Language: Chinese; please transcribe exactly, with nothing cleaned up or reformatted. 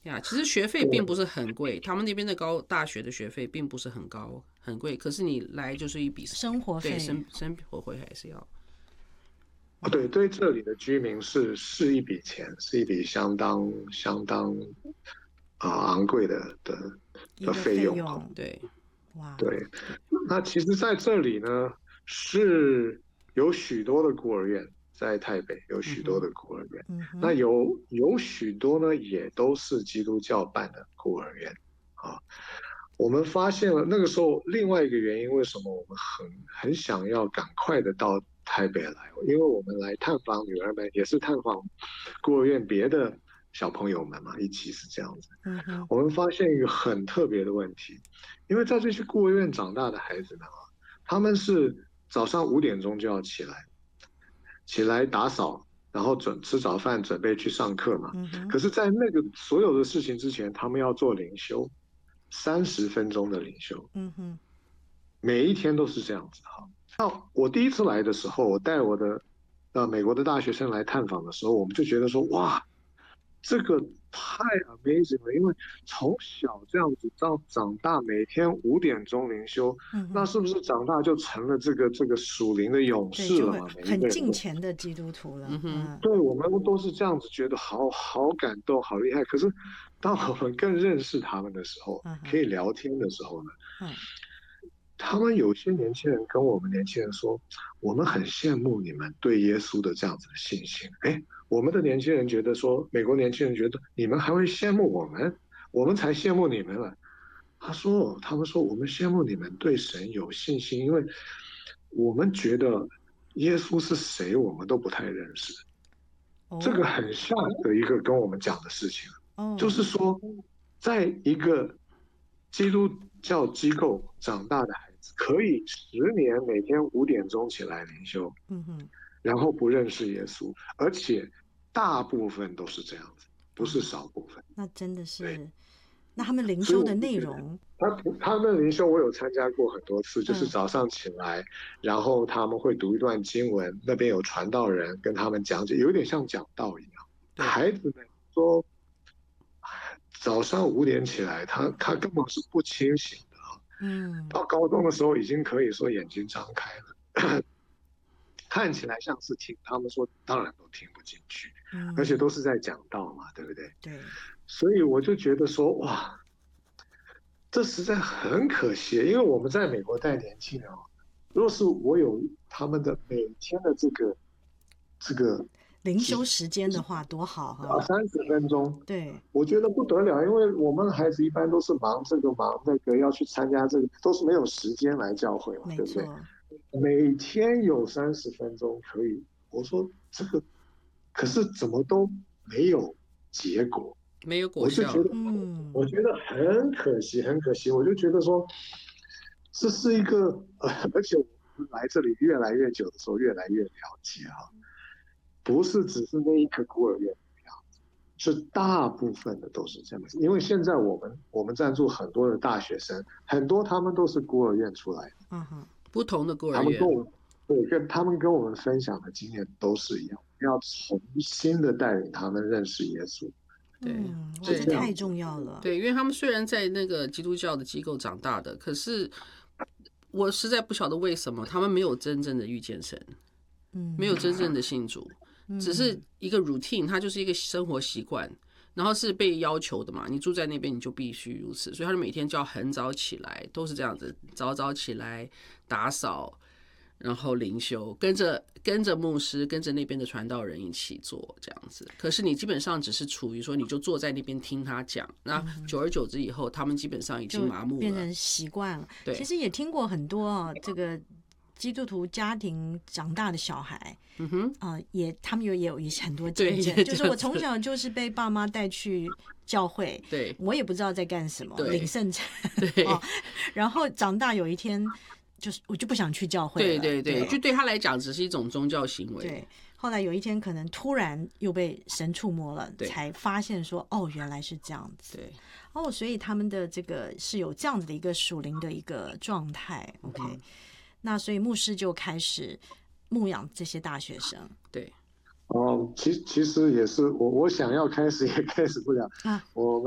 呀，其实学费并不是很贵，他们那边的高大学的学费并不是很高很贵，可是你来就是一笔生活费， 对生生活费还是要。 哦，对，对这里的居民是是一笔钱，是一笔相当相当啊、昂贵的的的一个费用。 费用， 对， 哇， 对，那其实在这里呢，是有许多的孤儿院，在台北有许多的孤儿院， 嗯那哼， 有有许多呢，也都是基督教办的孤儿院啊。我们发现了那个时候另外一个原因，为什么我们很很想要赶快的到台北来，因为我们来探访女儿们，也是探访孤儿院别的小朋友们嘛，一起是这样子。 嗯哼， 我们发现一个很特别的问题，因为在这些孤儿院长大的孩子们啊，他们是早上五点钟就要起来，起来打扫，然后准吃早饭，准备去上课嘛。 嗯哼， 可是，在那个所有的事情之前，他们要做灵修，三十分钟的灵修， 嗯哼， 每一天都是这样子哈。那我第一次来的时候，我带我的呃美国的大学生来探访的时候，我们就觉得说，哇，这个太 amazing 了，因为从小这样子到长大，每天五点钟灵修， 嗯哼， 那是不是长大就成了这个这个属灵的勇对，就会士了嘛？每一很个人都。 敬虔的基督徒了， 嗯哼， 嗯， 对，我们都是这样子觉得好好感动，好厉害。可是，当我们更认识他们的时候， 嗯哼可以聊天的时候呢， 嗯他们有些年轻人跟我们年轻人说，我们很羡慕你们对耶稣的这样子的信心。哎，我们的年轻人觉得说，美国年轻人觉得你们还会羡慕我们，我们才羡慕你们了。他说，他们说我们羡慕你们对神有信心，因为我们觉得耶稣是谁，我们都不太认识。这个哦很像的一个跟我们讲的事情，就哦， 是说，在一个基督教机构长大的孩子，可以十年每天五点钟起来灵修， 嗯哼， 然后不认识耶稣，而且大部分都是这样子，不是少部分。 那真的是对， 那他们灵所以修的我就觉得内容， 他他们的灵修我有参加过很多次，就是嗯早上起来，然后他们会读一段经文，那边有传道人跟他们讲解，有点像讲道一样。 对孩子们说，早上五点起来，他他根本是不清醒的啊。 嗯到高中的时候，已经可以说眼睛张开了，看起来像是听，他们说当然都听不进去， 嗯， 而且都是在讲道嘛，对不对？ 对， 所以我就觉得说，哇，这实在很可惜，因为我们在美国带年轻人哦，若是我有他们的每天的这个这个灵修时间的话多好啊哈， 三十分钟， 对， 我觉得不得了，因为我们孩子一般都是忙这个忙那个，要去参加这个，都是没有时间来教会嘛， 没对不对？ 错， 每天有三十分钟可以，我说这个，可是怎么都没有结果， 没有果效我就觉。得， 嗯， 我觉得很可惜，很可惜。我就觉得说，这是一个，呃，而且我们来这里越来越久的时候，越来越了解哈，不是只是那一个孤儿院这样子，是大部分的都是这样子。因为现在我们我们赞助很多的大学生，很多他们都是孤儿院出来的， 嗯哼， 不同的孤儿院他们跟，我们对跟他们跟我们分享的经验都是一样，要重新的带领他们认识耶稣。 对嗯，哇， 对这太重要了， 对，因为他们虽然在那个基督教的机构长大的，可是我实在不晓得为什么他们没有真正的遇见神， 嗯， 没有真正的信主， 嗯只是一个 routine，它就是一个生活习惯，然后是被要求的嘛，你住在那边你就必须如此，所以他就每天就要很早起来，都是这样子，早早起来打扫，然后灵修，跟着跟着牧师，跟着那边的传道人一起做这样子。可是你基本上只是处于说，你就坐在那边听他讲，那久而久之以后，他们基本上已经麻木了。 变成习惯了。 对其实也听过很多啊，这个基督徒家庭长大的小孩， 嗯哼， 啊、也他们有也有一些很多见对证，就是我也这样子从小就是被爸妈带去教会， 对我也不知道在干什么， 对领圣餐， 对哦，然后长大有一天就是我就不想去教会了， 对对对， 对就对他来讲只是一种宗教行为。 对，后来有一天可能突然又被神触摸了， 对才发现说哦原来是这样子， 对哦，所以他们的这个是有这样子的一个属灵的一个状态 ，OK，、那所以牧师就开始牧养这些大学生对， 哦，其其实也是我我想要开始也开始不了啊， 我